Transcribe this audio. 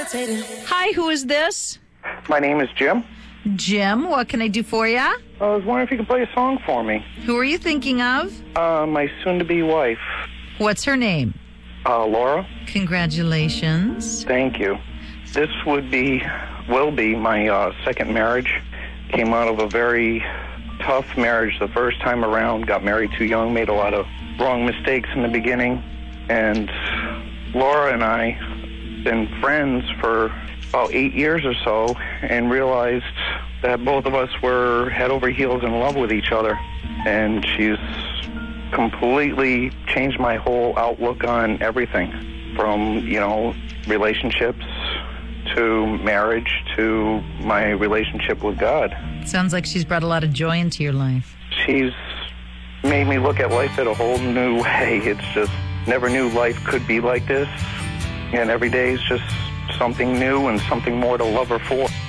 Hi, who is this? My name is Jim. Jim, what can I do for you? I was wondering if you could play a song for me. Who are you thinking of? My soon-to-be wife, What's her name? Laura. Congratulations. Thank you. This will be my second marriage. Came out of a very tough marriage the first time around. Got married too young, made a lot of wrong mistakes in the beginning. And Laura and I been friends for about 8 years or so and realized that both of us were head over heels in love with each other. And she's completely changed my whole outlook on everything, from, relationships to marriage to my relationship with God. Sounds like she's brought a lot of joy into your life. She's made me look at life in a whole new way. It's just never knew life could be like this. And every day is just something new and something more to love her for.